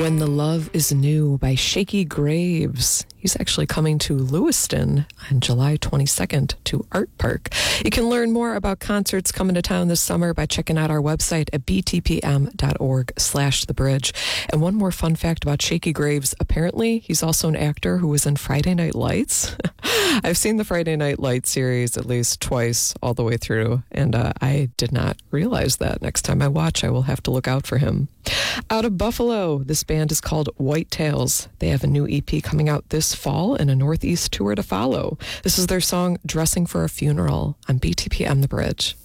When the Love is New by Shakey Graves. He's actually coming to Lewiston on July 22nd to Art Park. You can learn more about concerts coming to town this summer by checking out our website at btpm.org/thebridge. And one more fun fact about Shakey Graves. Apparently, he's also an actor who was in Friday Night Lights. I've seen the Friday Night Lights series at least twice all the way through, and I did not realize that. Next time I watch, I will have to look out for him. Out of Buffalo, this band is called White Tails. They have a new EP coming out this fall and a Northeast tour to follow. This is their song, Dressing for a Funeral, on BTPM The Bridge.